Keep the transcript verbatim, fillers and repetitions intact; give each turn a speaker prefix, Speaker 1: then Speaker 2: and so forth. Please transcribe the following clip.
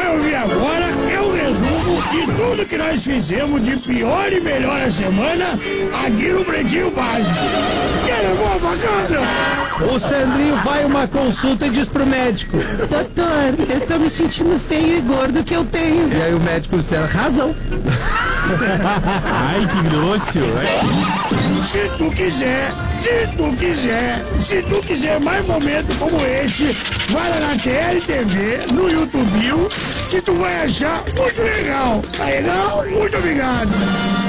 Speaker 1: ouvir agora é o resumo de tudo que nós fizemos de pior e melhor a semana aqui no Pretinho Básico. Que era boa bacana!
Speaker 2: O Sandrinho vai a uma consulta e diz pro médico: doutor, eu tô me sentindo feio e gordo que eu tenho. E aí o médico disse: razão.
Speaker 3: Ai, que grosso.
Speaker 1: Se tu quiser, se tu quiser, se tu quiser mais momentos como esse, vai lá na T L T V, no YouTube, que tu vai achar muito legal. Tá legal? Muito obrigado.